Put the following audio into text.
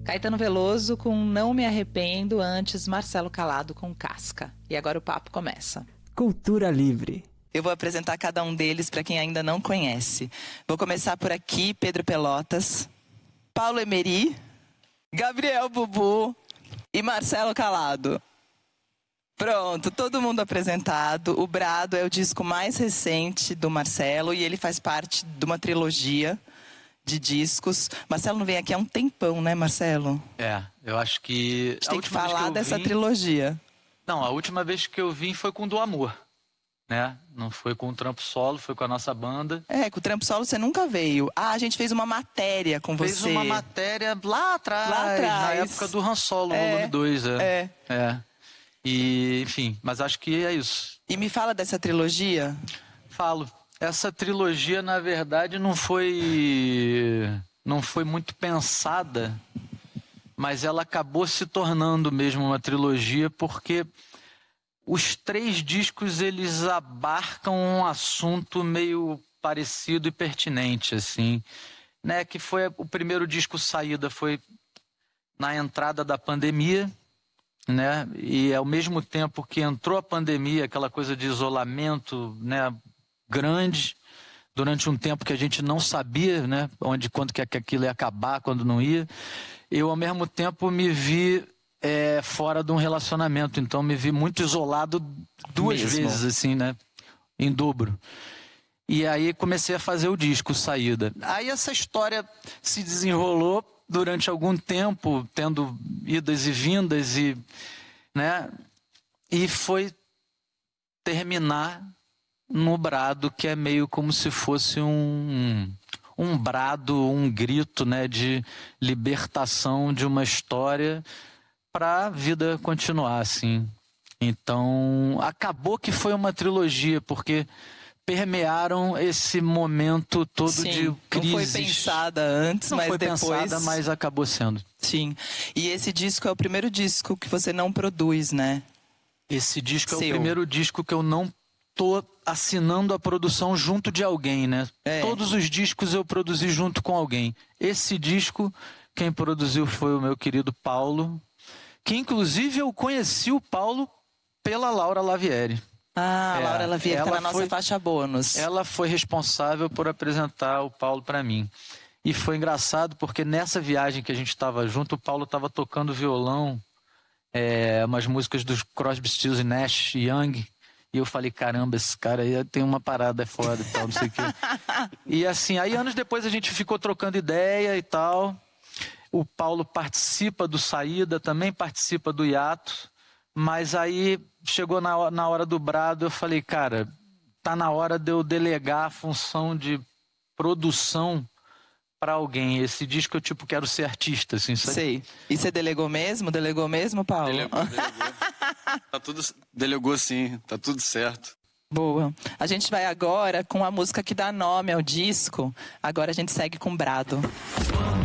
Caetano Veloso com Não Me Arrependo, antes Marcelo Calado com Casca. E agora o papo começa. Cultura Livre. Eu vou apresentar cada um deles para quem ainda não conhece. Vou começar por aqui, Pedro Pelotas, Paulo Emery, Gabriel Bubu e Marcelo Calado. Pronto, todo mundo apresentado. O Brado é o disco mais recente do Marcelo e ele faz parte de uma trilogia de discos. Marcelo não vem aqui há um tempão, né, Marcelo? Eu acho que... A gente tem que falar dessa trilogia. Não, a última vez que eu vim foi com o Do Amor, né? Não foi com o Trampo Solo, foi com a nossa banda. Com o Trampo Solo você nunca veio. A gente fez uma matéria com você. Fez uma matéria lá atrás, na época do Han Solo, volume 2. E, enfim, mas acho que é isso. E me fala dessa trilogia. Falo. Essa trilogia, na verdade, não foi muito pensada, mas ela acabou se tornando mesmo uma trilogia, porque os 3 discos, eles abarcam um assunto meio parecido e pertinente, assim, né? Que foi o primeiro disco Saída, foi na entrada da pandemia, né? E ao mesmo tempo que entrou a pandemia, aquela coisa de isolamento, né, grande, durante um tempo que a gente não sabia, né, quando que aquilo ia acabar, quando não ia, eu ao mesmo tempo me vi fora de um relacionamento, então me vi muito isolado 2 vezes, assim, né, em dobro. E aí comecei a fazer o disco Saída. Aí essa história se desenrolou durante algum tempo, tendo idas e vindas, né, e foi terminar no Brado, que é meio como se fosse um brado, um grito, né, de libertação de uma história para a vida continuar, assim. Então, acabou que foi uma trilogia, porque permearam esse momento todo de crise. Não foi pensada antes, mas depois... Não foi pensada, mas acabou sendo. Sim. E esse disco é o primeiro disco que você não produz, né? Esse disco é o primeiro disco que eu não tô assinando a produção junto de alguém, né? Todos os discos eu produzi junto com alguém. Esse disco, quem produziu foi o meu querido Paulo, que inclusive eu conheci o Paulo pela Laura Lavieri. A Laura Lavieri tá na nossa faixa bônus. Ela foi responsável por apresentar o Paulo para mim. E foi engraçado porque nessa viagem que a gente estava junto, o Paulo estava tocando violão, umas músicas dos Crosby, Stills e Nash Young. E eu falei, caramba, esse cara aí tem uma parada foda e tal, não sei o quê. E assim, aí anos depois a gente ficou trocando ideia e tal. O Paulo participa do Saída, também participa do Hiato. Mas aí chegou na hora do Brado, eu falei, cara, tá na hora de eu delegar a função de produção para alguém. Esse disco eu quero ser artista, assim, sabe? Sei. E você delegou mesmo? Delegou mesmo, Paulo? Delegou. Delegou sim, tá tudo certo. Boa. A gente vai agora com a música que dá nome ao disco. Agora a gente segue com Brado.